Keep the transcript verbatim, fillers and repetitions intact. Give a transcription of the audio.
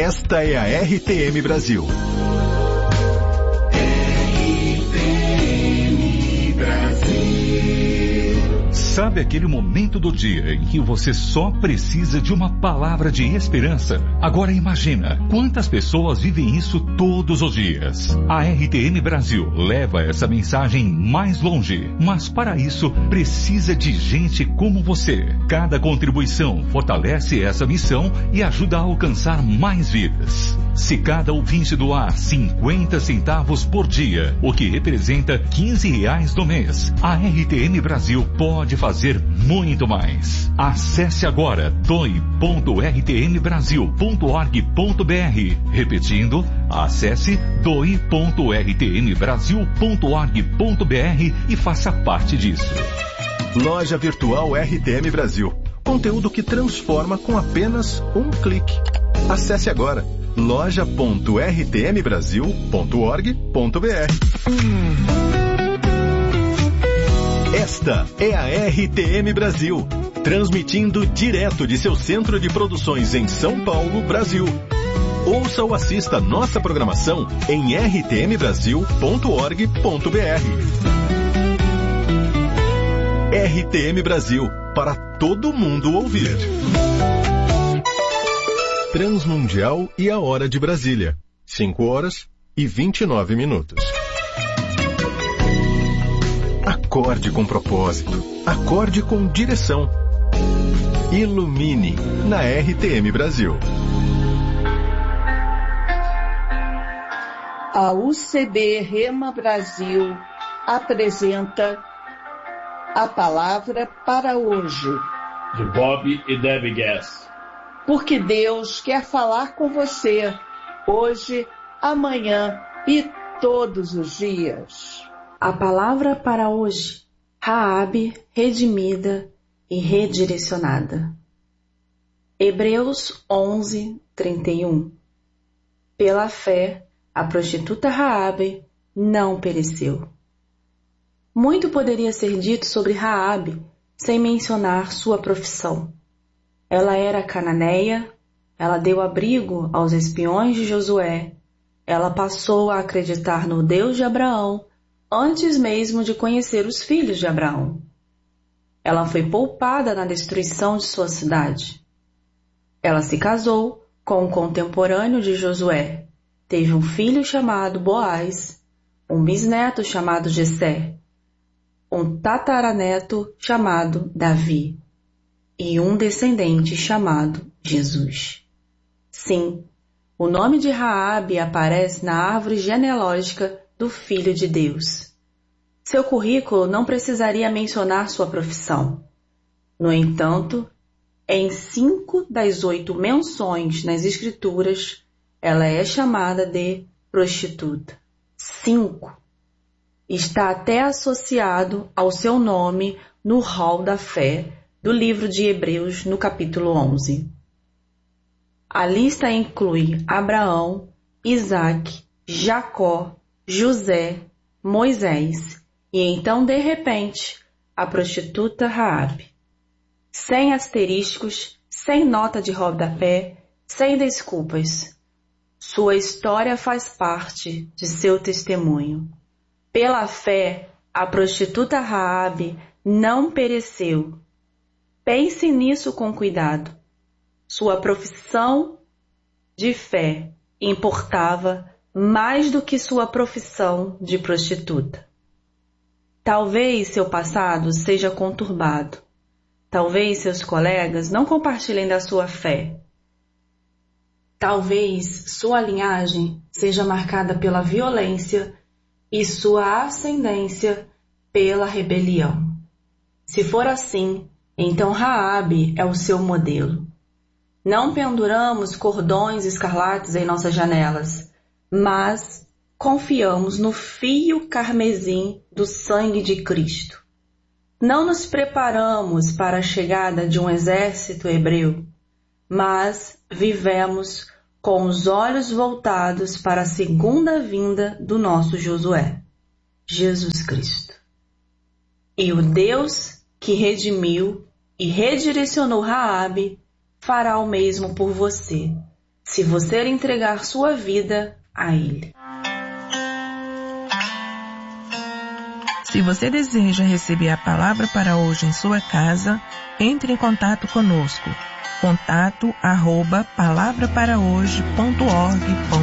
Esta é a R T M Brasil. Sabe aquele momento do dia em que você só precisa de uma palavra de esperança? Agora imagina, quantas pessoas vivem isso todos os dias? A R T M Brasil leva essa mensagem mais longe, mas para isso precisa de gente como você. Cada contribuição fortalece essa missão e ajuda a alcançar mais vidas. Se cada ouvinte doar cinquenta centavos por dia, o que representa quinze reais no mês, a R T M Brasil pode fazer fazer muito mais. Acesse agora doe ponto r t m brasil ponto org ponto b r. Repetindo, acesse doe ponto r t m brasil ponto org ponto b r e faça parte disso. Loja Virtual R T M Brasil. Conteúdo que transforma com apenas um clique. Acesse agora loja ponto r t m brasil ponto org ponto b r. Esta é a R T M Brasil, transmitindo direto de seu centro de produções em São Paulo, Brasil. Ouça ou assista nossa programação em r t m brasil ponto org ponto b r. R T M Brasil, para todo mundo ouvir. Transmundial e a hora de Brasília, cinco horas e vinte e nove minutos. Acorde com propósito. Acorde com direção. Ilumine na R T M Brasil. A U C B Rema Brasil apresenta a palavra para hoje. De Bob e Debbie Gass. Porque Deus quer falar com você hoje, amanhã e todos os dias. A palavra para hoje, Raabe, redimida e redirecionada. Hebreus onze, trinta e um. Pela fé, a prostituta Raabe não pereceu. Muito poderia ser dito sobre Raabe sem mencionar sua profissão. Ela era cananeia, ela deu abrigo aos espiões de Josué, ela passou a acreditar no Deus de Abraão antes mesmo de conhecer os filhos de Abraão. Ela foi poupada na destruição de sua cidade. Ela se casou com um contemporâneo de Josué, teve um filho chamado Boaz, um bisneto chamado Jessé, um tataraneto chamado Davi e um descendente chamado Jesus. Sim, o nome de Raabe aparece na árvore genealógica do Filho de Deus. Seu currículo não precisaria mencionar sua profissão. No entanto, em cinco das oito menções nas Escrituras, ela é chamada de prostituta. Cinco. Está até associado ao seu nome no rol da fé do livro de Hebreus, no capítulo onze. A lista inclui Abraão, Isaque, Jacó, José, Moisés e então, de repente, a prostituta Raabe. Sem asteriscos, sem nota de rodapé, sem desculpas. Sua história faz parte de seu testemunho. Pela fé, a prostituta Raabe não pereceu. Pense nisso com cuidado. Sua profissão de fé importava mais do que sua profissão de prostituta. Talvez seu passado seja conturbado. Talvez seus colegas não compartilhem da sua fé. Talvez sua linhagem seja marcada pela violência e sua ascendência pela rebelião. Se for assim, então Raabe é o seu modelo. Não penduramos cordões escarlates em nossas janelas, mas confiamos no fio carmesim do sangue de Cristo. Não nos preparamos para a chegada de um exército hebreu, mas vivemos com os olhos voltados para a segunda vinda do nosso Josué, Jesus Cristo. E o Deus que redimiu e redirecionou Raabe fará o mesmo por você, se você entregar sua vida a Ele. Se você deseja receber a palavra para hoje em sua casa, entre em contato conosco. Contato arroba palavra para hoje ponto org ponto br